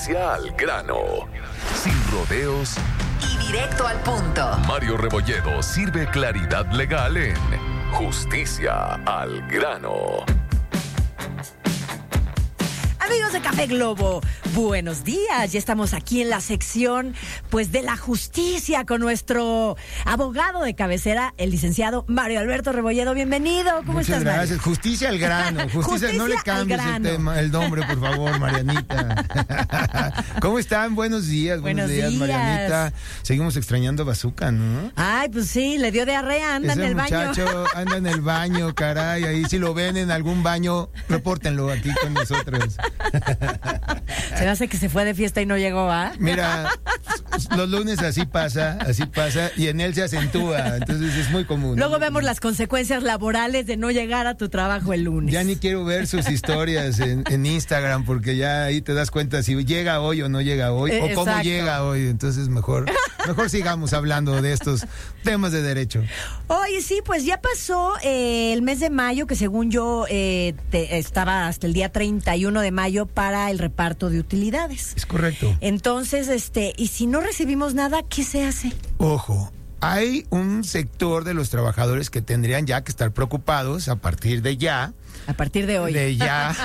Justicia al grano. Sin rodeos y directo al punto. Mario Rebolledo sirve claridad legal en Justicia al grano. Amigos de Café Globo, buenos días. Ya estamos aquí en la sección, pues, de la justicia con nuestro abogado de cabecera, el licenciado Mario Alberto Rebolledo. Bienvenido. ¿Cómo Muchas estás, gracias. Mario? Justicia al grano. Justicia, no le cambies el nombre, por favor, Marianita. ¿Cómo están? Buenos días. Buenos días, Marianita. Seguimos extrañando a Bazooka, ¿no? Ay, pues sí, le dio diarrea, anda Ese en el muchacho baño. anda en el baño, caray. Ahí si lo ven en algún baño, repórtenlo aquí con nosotros. Se me hace que se fue de fiesta y no llegó, ¿ah? Mira, los lunes así pasa, y en él se acentúa, entonces es muy común. Luego vemos las consecuencias laborales de no llegar a tu trabajo el lunes. Ya ni quiero ver sus historias en Instagram, porque ya ahí te das cuenta si llega hoy o no llega hoy, o cómo Exacto. llega hoy. Entonces mejor sigamos hablando de estos temas de derecho. Oye, sí, pues ya pasó el mes de mayo, que según yo estaba hasta el día 31 de mayo para el reparto de utilidades. Es correcto. Entonces, y si no recibimos nada, ¿qué se hace? Ojo, hay un sector de los trabajadores que tendrían ya que estar preocupados a partir de ya. A partir de hoy. De ya.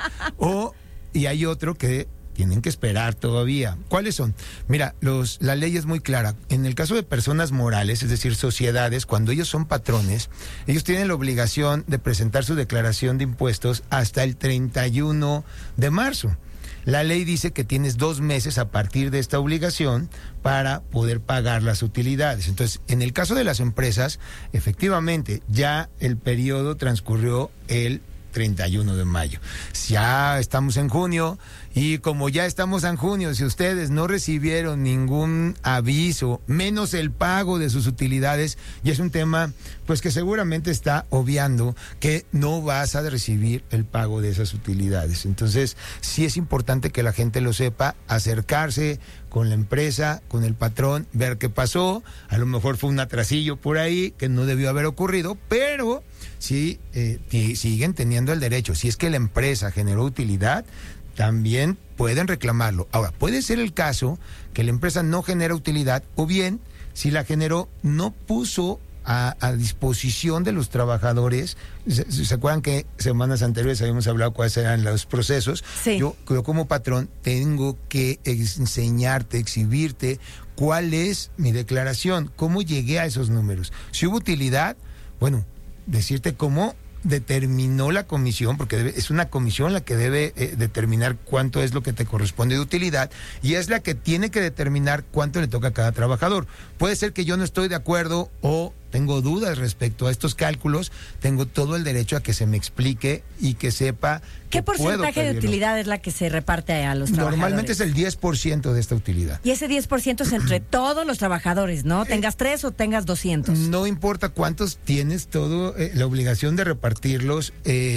Y hay otro que tienen que esperar todavía. ¿Cuáles son? Mira, la ley es muy clara. En el caso de personas morales, es decir, sociedades, cuando ellos son patrones, ellos tienen la obligación de presentar su declaración de impuestos hasta el 31 de marzo. La ley dice que tienes 2 meses a partir de esta obligación para poder pagar las utilidades. Entonces, en el caso de las empresas, efectivamente, ya el periodo transcurrió el 31 de mayo. Ya estamos en junio y como ya estamos en junio, si ustedes no recibieron ningún aviso, menos el pago de sus utilidades, y es un tema pues que seguramente está obviando que no vas a recibir el pago de esas utilidades. Entonces, sí es importante que la gente lo sepa, acercarse con la empresa, con el patrón, ver qué pasó. A lo mejor fue un atrasillo por ahí que no debió haber ocurrido, pero sí siguen teniendo el derecho. Si es que la empresa generó utilidad, también pueden reclamarlo. Ahora, puede ser el caso que la empresa no genera utilidad, o bien, si la generó, no puso a disposición de los trabajadores. ¿Se acuerdan que semanas anteriores habíamos hablado cuáles eran los procesos? Sí. Yo como patrón tengo que enseñarte, exhibirte cuál es mi declaración, cómo llegué a esos números. Si hubo utilidad, bueno, decirte cómo determinó la comisión, porque es una comisión la que debe determinar cuánto es lo que te corresponde de utilidad, y es la que tiene que determinar cuánto le toca a cada trabajador. Puede ser que yo no estoy de acuerdo o tengo dudas respecto a estos cálculos, tengo todo el derecho a que se me explique y que sepa ¿Qué que puedo porcentaje de pedirlo. utilidad es la que se reparte a los trabajadores? Normalmente es el 10% de esta utilidad. Y ese 10% es entre todos los trabajadores, ¿no? Tengas 3 o tengas 200. No importa cuántos tienes, todo la obligación de repartirlos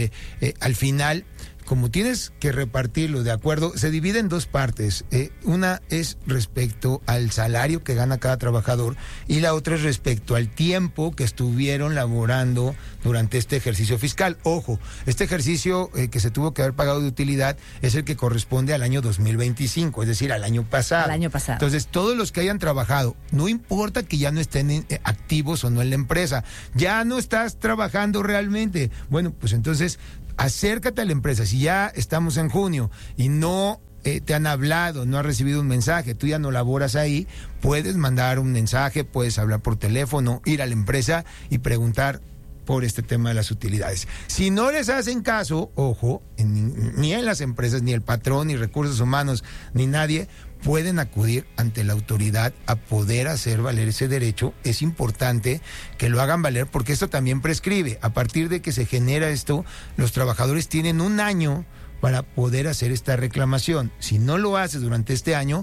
al final. Como tienes que repartirlo de acuerdo, se divide en 2 partes. Una es respecto al salario que gana cada trabajador y la otra es respecto al tiempo que estuvieron laborando durante este ejercicio fiscal. Ojo, este ejercicio que se tuvo que haber pagado de utilidad es el que corresponde al año 2025, es decir, al año pasado. Al año pasado. Entonces, todos los que hayan trabajado, no importa que ya no estén activos o no en la empresa, ya no estás trabajando realmente. Bueno, pues entonces acércate a la empresa. Si ya estamos en junio y no te han hablado, no has recibido un mensaje, tú ya no laboras ahí, puedes mandar un mensaje, puedes hablar por teléfono, ir a la empresa y preguntar por este tema de las utilidades. Si no les hacen caso, ojo, ni en las empresas, ni el patrón, ni recursos humanos, ni nadie, pueden acudir ante la autoridad a poder hacer valer ese derecho. Es importante que lo hagan valer porque esto también prescribe. A partir de que se genera esto, los trabajadores tienen 1 año para poder hacer esta reclamación. Si no lo haces durante este año,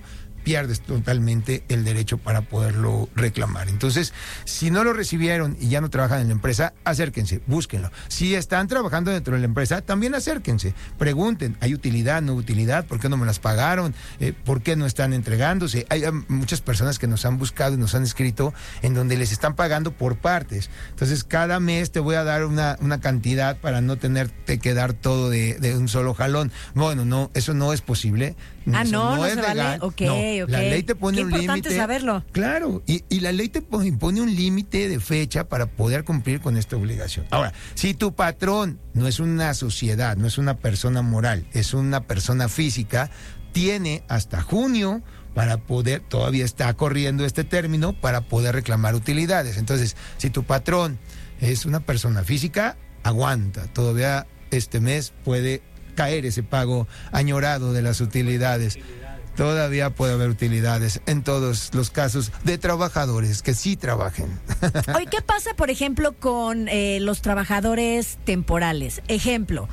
pierdes totalmente el derecho para poderlo reclamar. Entonces, si no lo recibieron y ya no trabajan en la empresa, acérquense, búsquenlo. Si están trabajando dentro de la empresa, también acérquense, pregunten, ¿hay utilidad, no utilidad? ¿Por qué no me las pagaron? ¿Por qué no están entregándose? Hay muchas personas que nos han buscado y nos han escrito en donde les están pagando por partes. Entonces, cada mes te voy a dar una cantidad para no tenerte que dar todo de un solo jalón. Bueno, no, eso no es posible. No es se legal. vale. Ok. La ley te pone un límite. Qué importante saberlo. Claro, y la ley te impone un límite de fecha para poder cumplir con esta obligación. Ahora, si tu patrón no es una sociedad, no es una persona moral, es una persona física, tiene hasta junio para poder, todavía está corriendo este término, para poder reclamar utilidades. Entonces, si tu patrón es una persona física, aguanta, todavía este mes puede caer ese pago añorado de las utilidades. Todavía puede haber utilidades en todos los casos de trabajadores que sí trabajen. Oye, ¿qué pasa, por ejemplo, con los trabajadores temporales? Ejemplo,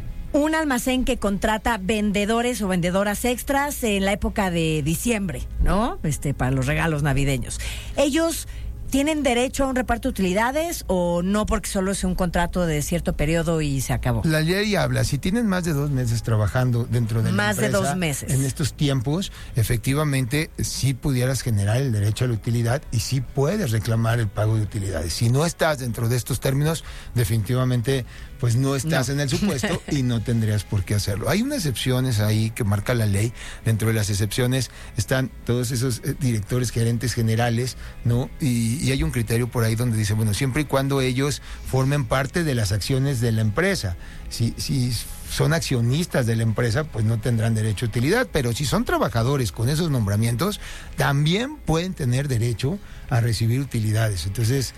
un almacén que contrata vendedores o vendedoras extras en la época de diciembre, ¿no? Para los regalos navideños. Ellos ¿tienen derecho a un reparto de utilidades o no, porque solo es un contrato de cierto periodo y se acabó? La ley habla, si tienen más de 2 meses trabajando dentro de la más empresa, de 2 meses. En estos tiempos, efectivamente, sí pudieras generar el derecho a la utilidad y sí puedes reclamar el pago de utilidades. Si no estás dentro de estos términos, definitivamente pues no estás en el supuesto y no tendrías por qué hacerlo. Hay unas excepciones ahí que marca la ley. Dentro de las excepciones están todos esos directores, gerentes generales, ¿no? Y hay un criterio por ahí donde dice, bueno, siempre y cuando ellos formen parte de las acciones de la empresa. Si son accionistas de la empresa, pues no tendrán derecho a utilidad, pero si son trabajadores con esos nombramientos, también pueden tener derecho a recibir utilidades. Entonces,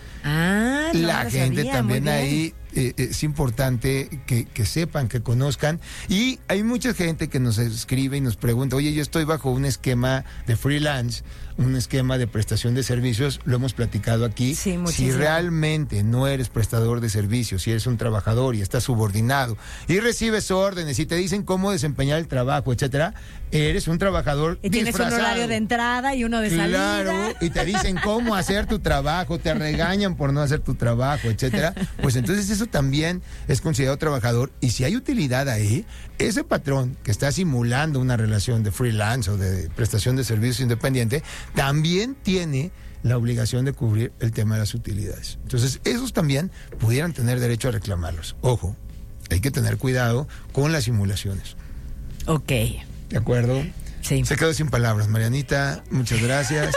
la gente también ahí es importante que sepan, que conozcan. Y hay mucha gente que nos escribe y nos pregunta, oye, yo estoy bajo un esquema de freelance, un esquema de prestación de servicios, lo hemos platicado aquí. Sí, si realmente no eres prestador de servicios, si eres un trabajador y estás subordinado y recibes órdenes y te dicen cómo desempeñar el trabajo, etcétera, eres un trabajador y tienes disfrazado. un horario de entrada y uno de salida. Claro, y te dicen cómo hacer tu trabajo, te regañan por no hacer tu trabajo, etcétera. Pues entonces eso también es considerado trabajador, y si hay utilidad ahí, ese patrón que está simulando una relación de freelance o de prestación de servicios independiente, también tiene la obligación de cubrir el tema de las utilidades. Entonces, esos también pudieran tener derecho a reclamarlos. Ojo, hay que tener cuidado con las simulaciones. Ok. ¿De acuerdo? Sí. Se quedó sin palabras, Marianita. Muchas gracias.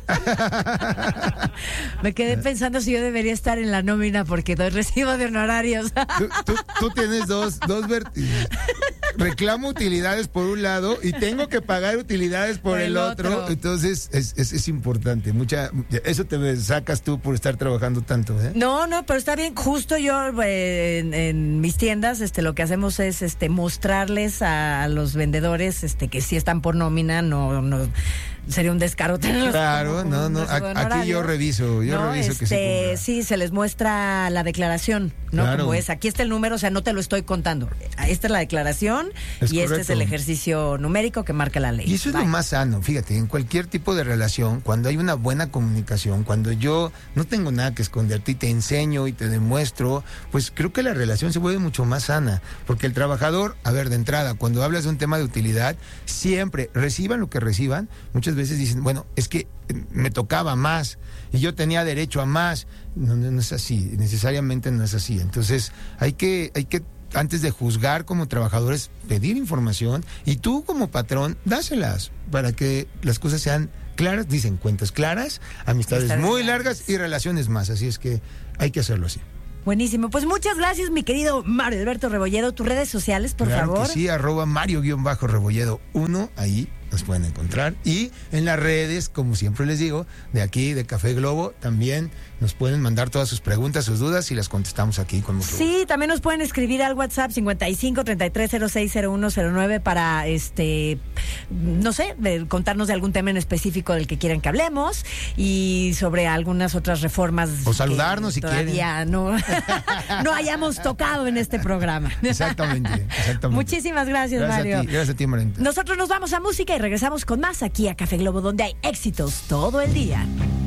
Me quedé pensando si yo debería estar en la nómina porque doy recibo de honorarios. Tú tienes dos reclamo utilidades por un lado y tengo que pagar utilidades por el otro. Entonces es importante. Eso te sacas tú por estar trabajando tanto, ¿eh? No, pero está bien. Justo yo en mis tiendas lo que hacemos es mostrarles a los vendedores que sí están por nómina. No sería un descaro tenerlos. Claro, no. Aquí yo reviso que sí, se les muestra la declaración, ¿no? Claro. Como es, aquí está el número, o sea, no te lo estoy contando. Esta es la declaración y este es el ejercicio numérico que marca la ley. Y eso es lo más sano, fíjate, en cualquier tipo de relación, cuando hay una buena comunicación, cuando yo no tengo nada que esconderte y te enseño y te demuestro, pues creo que la relación se vuelve mucho más sana, porque el trabajador, de entrada, cuando hablas de un tema de utilidad, siempre reciban lo que reciban, muchas veces dicen, bueno, es que me tocaba más y yo tenía derecho a más. No es así, necesariamente no es así. Entonces hay que antes de juzgar como trabajadores, pedir información, y tú como patrón, dáselas para que las cosas sean claras. Dicen, cuentas claras, amistades muy largas y relaciones más. Así es que hay que hacerlo así. Buenísimo, pues muchas gracias, mi querido Mario Alberto Rebolledo. Tus redes sociales, por favor. Que sí, @Mario_Rebolledo 1, ahí nos pueden encontrar. Y en las redes, como siempre les digo, de aquí, de Café Globo, también nos pueden mandar todas sus preguntas, sus dudas, y las contestamos aquí con mucho gusto. Sí, también nos pueden escribir al WhatsApp 55-3306-0109 para, no sé, contarnos de algún tema en específico del que quieran que hablemos, y sobre algunas otras reformas. O saludarnos si quieren. Todavía no hayamos tocado en este programa. Exactamente. Muchísimas gracias, Mario. Gracias a ti, María. Nosotros nos vamos a música y y regresamos con más aquí a Café Globo, donde hay éxitos todo el día.